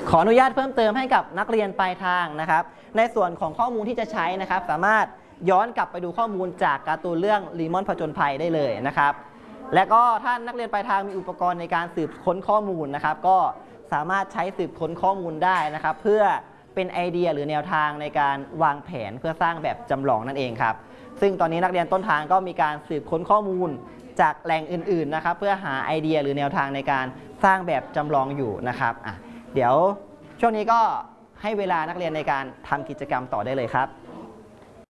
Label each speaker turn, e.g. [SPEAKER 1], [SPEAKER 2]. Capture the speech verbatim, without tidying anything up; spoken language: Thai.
[SPEAKER 1] ขออนุญาตเพิ่มเติมให้กับนักเรียนปลายทางนะครับในส่วนของข้อมูลที่จะใช้นะครับสามารถย้อนกลับไปดูข้อมูลจากการ์ตูนเรื่องลีมอนผจญภัยได้เลยนะครับและก็ถ้านักเรียนปลายทางมีอุปกรณ์ในการสืบค้นข้อมูลนะครับก็สามารถใช้สืบค้นข้อมูลได้นะครับเพื่อเป็นไอเดียหรือแนวทางในการวางแผนเพื่อสร้างแบบจำลองนั่นเองครับซึ่งตอนนี้นักเรียนต้นทางก็มีการสืบค้นข้อมูลจากแหล่งอื่นๆนะครับเพื่อหาไอเดียหรือแนวทางในการสร้างแบบจำลองอยู่นะครับอ่ะเดี๋ยวช่วงนี้ก็ให้เวลานักเรียนในการทำกิจกรรมต่อได้เลยครับ